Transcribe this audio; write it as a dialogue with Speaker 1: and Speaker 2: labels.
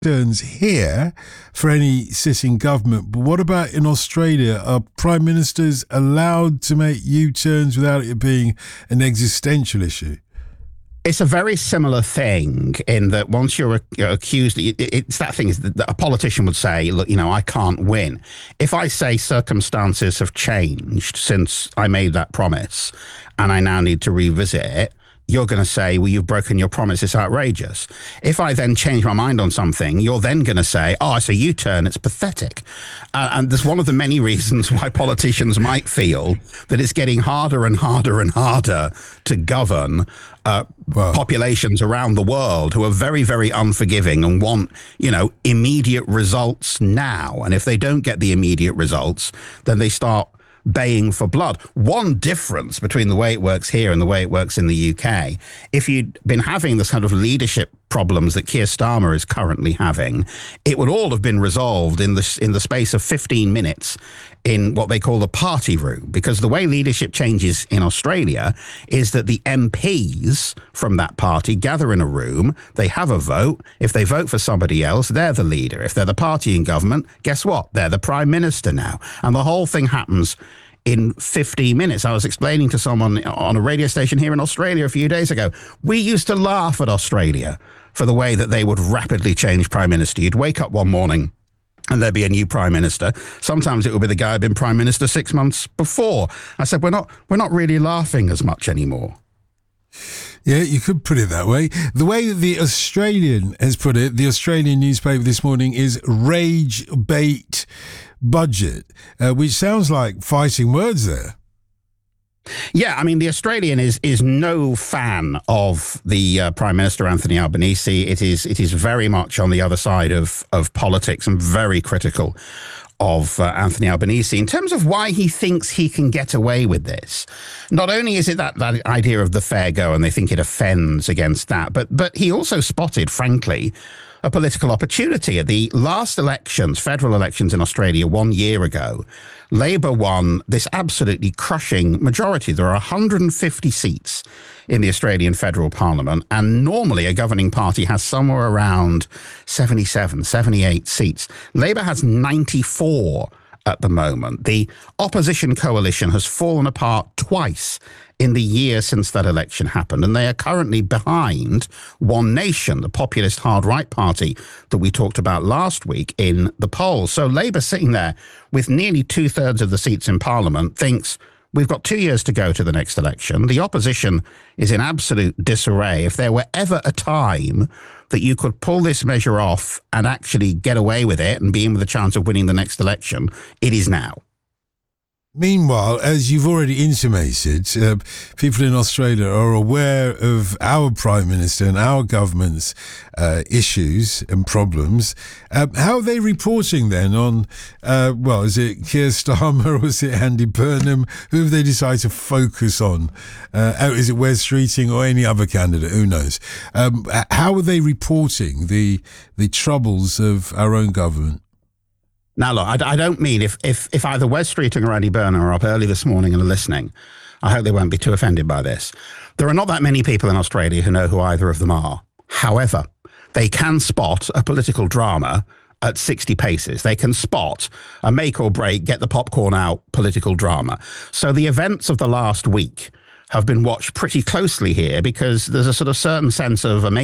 Speaker 1: turns here for any sitting government, but what about in Australia? Are prime ministers allowed to make U-turns without it being an existential issue?
Speaker 2: It's a very similar thing in that once you're accused, it's that thing is that a politician would say, look, I can't win. If I say circumstances have changed since I made that promise and I now need to revisit it, you're going to say, well, you've broken your promise. It's outrageous. If I then change my mind on something, you're then going to say, oh, it's a U-turn. It's pathetic. And there's one of the many reasons why politicians might feel that it's getting harder and harder and harder to govern populations around the world who are very, very unforgiving and want, immediate results now. And if they don't get the immediate results, then they start baying for blood. One difference between the way it works here and the way it works in the UK, if you'd been having the kind of leadership problems that Keir Starmer is currently having, it would all have been resolved in the space of 15 minutes in what they call the party room. Because the way leadership changes in Australia is that the MPs from that party gather in a room, they have a vote. If they vote for somebody else, they're the leader. If they're the party in government, guess what? They're the prime minister now. And the whole thing happens in 15 minutes. I was explaining to someone on a radio station here in Australia a few days ago, we used to laugh at Australia for the way that they would rapidly change prime minister. You'd wake up one morning and there'd be a new prime minister. Sometimes it would be the guy who'd been prime minister 6 months before. I said, we're not really laughing as much anymore.
Speaker 1: Yeah, you could put it that way. The way that the Australian has put it, the Australian newspaper this morning, is rage bait budget, which sounds like fighting words there.
Speaker 2: Yeah, I mean, the Australian is no fan of the Prime Minister, Anthony Albanese. It is very much on the other side of politics and very critical of Anthony Albanese in terms of why he thinks he can get away with this. Not only is it that idea of the fair go, and they think it offends against that, but he also spotted, frankly, a political opportunity. At the last elections, federal elections in Australia 1 year ago, Labour won this absolutely crushing majority. There are 150 seats in the Australian federal parliament, and normally a governing party has somewhere around 77, 78 seats. Labour has 94 at the moment. The opposition coalition has fallen apart twice in the year since that election happened, and they are currently behind One Nation, the populist hard-right party that we talked about last week, in the polls. So Labour, sitting there with nearly 2/3 of the seats in Parliament, thinks we've got 2 years to go to the next election. The opposition is in absolute disarray. If there were ever a time that you could pull this measure off and actually get away with it and be in with a chance of winning the next election, it is now.
Speaker 1: Meanwhile, as you've already intimated, people in Australia are aware of our Prime Minister and our government's issues and problems. How are they reporting then on, is it Keir Starmer or is it Andy Burnham? Who have they decided to focus on? Is it Wes Streeting or any other candidate? Who knows? How are they reporting the troubles of our own government?
Speaker 2: Now, look, I don't mean if either Wes Streeting or Andy Burnham are up early this morning and are listening, I hope they won't be too offended by this. There are not that many people in Australia who know who either of them are. However, they can spot a political drama at 60 paces. They can spot a make or break, get the popcorn out political drama. So the events of the last week have been watched pretty closely here because there's a sort of certain sense of amazing